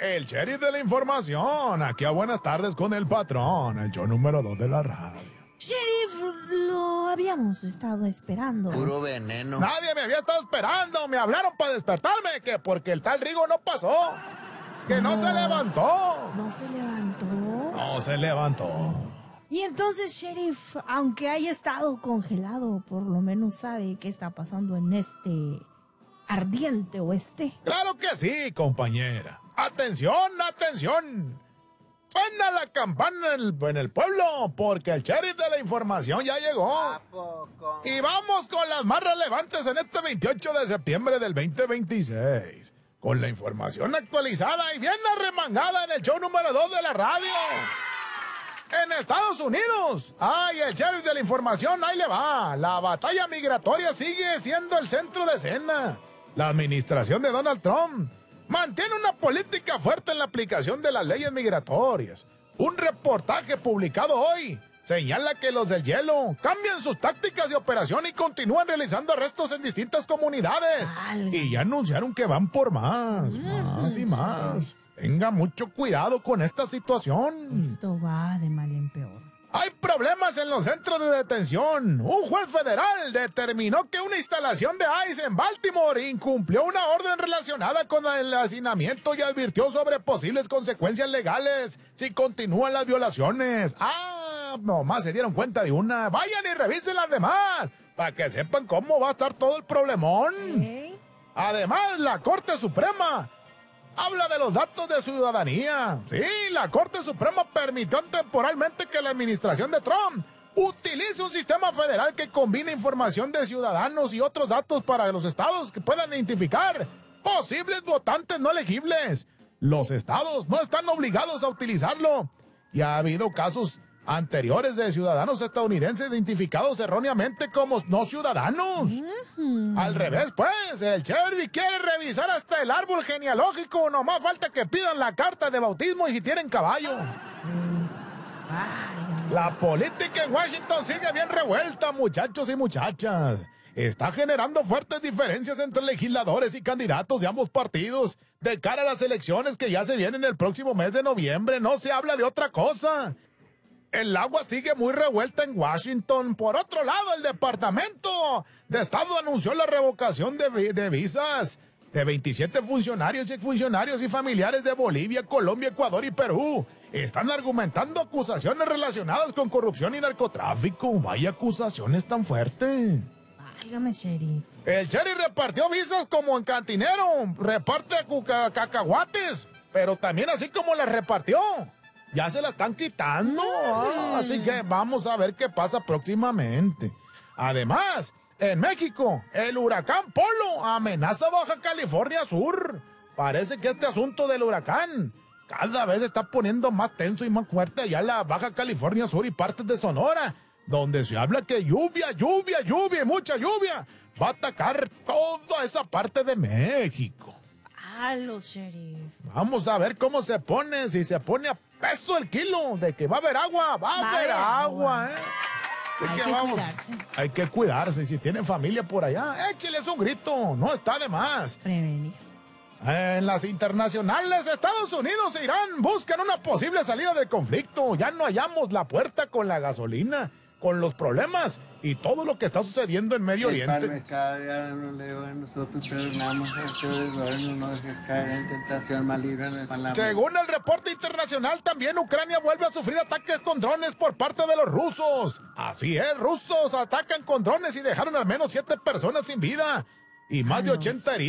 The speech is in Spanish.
el sheriff de la información. Aquí a buenas tardes con el patrón, el show número 2 de la radio. Sheriff, lo habíamos estado esperando. Puro veneno. Nadie me había estado esperando. Me hablaron para despertarme, que porque el tal Rigo no pasó. Que no se levantó. ¿No se levantó? No se levantó. Y entonces, Sheriff, aunque haya estado congelado, por lo menos sabe qué está pasando en este ardiente oeste. Claro que sí, compañera. ¡Atención, atención! Suena la campana en el pueblo, porque el sheriff de la información ya llegó. ¿A poco? Y vamos con las más relevantes en este 28 de septiembre del 2026. Con la información actualizada y bien arremangada en el show número 2 de la radio. En Estados Unidos. ¡Ay, el sheriff de la información! Ahí le va. La batalla migratoria sigue siendo el centro de escena. La administración de Donald Trump mantiene una política fuerte en la aplicación de las leyes migratorias. Un reportaje publicado hoy señala que los del hielo cambian sus tácticas de operación y continúan realizando arrestos en distintas comunidades. Y ya anunciaron que van por más y más. Tenga mucho cuidado con esta situación. Esto va de mal en peor. Hay problemas en los centros de detención. Un juez federal determinó que una instalación de ICE en Baltimore incumplió una orden relacionada con el hacinamiento y advirtió sobre posibles consecuencias legales si continúan las violaciones. Nomás se dieron cuenta de una. Vayan y revisen las demás para que sepan cómo va a estar todo el problemón. Además, la Corte Suprema habla de los datos de ciudadanía. Sí, la Corte Suprema permitió temporalmente que la administración de Trump utilice un sistema federal que combine información de ciudadanos y otros datos para los estados que puedan identificar posibles votantes no elegibles. Los estados no están obligados a utilizarlo. Y ha habido casos anteriores de ciudadanos estadounidenses identificados erróneamente como no ciudadanos. Al revés, pues, el sheriff quiere revisar hasta el árbol genealógico. Nomás falta que pidan la carta de bautismo y si tienen caballo. La política en Washington sigue bien revuelta, muchachos y muchachas. Está generando fuertes diferencias entre legisladores y candidatos de ambos partidos. De cara a las elecciones que ya se vienen el próximo mes de noviembre, no se habla de otra cosa. El agua sigue muy revuelta en Washington. Por otro lado, el Departamento de Estado anunció la revocación de visas de 27 funcionarios, exfuncionarios y familiares de Bolivia, Colombia, Ecuador y Perú. Están argumentando acusaciones relacionadas con corrupción y narcotráfico. Vaya acusaciones tan fuertes. Válgame, sheriff. El sheriff repartió visas como en cantinero. Reparte cacahuates, pero también así como las repartió. Ya se la están quitando. Así que vamos a ver qué pasa próximamente. Además, en México, el huracán Polo amenaza Baja California Sur. Parece que este asunto del huracán cada vez se está poniendo más tenso y más fuerte allá en la Baja California Sur y partes de Sonora, donde se habla que lluvia y mucha lluvia va a atacar toda esa parte de México. Los sheriff. Vamos a ver cómo se pone, si se pone a peso el kilo de que va a haber agua, va a haber agua, Hay que cuidarse, y si tienen familia por allá, écheles un grito, no está de más. Prevenir. En las internacionales, Estados Unidos e Irán buscan una posible salida del conflicto. Ya no hallamos la puerta con la gasolina, con los problemas y todo lo que está sucediendo en Medio Oriente. Cada día no leo a nosotros, perdonamos a ustedes, no nos caer en tentación maligna. Según el reporte internacional, también Ucrania vuelve a sufrir ataques con drones por parte de los rusos. Así es, rusos atacan con drones y dejaron al menos 7 personas sin vida y más de 80 heridos.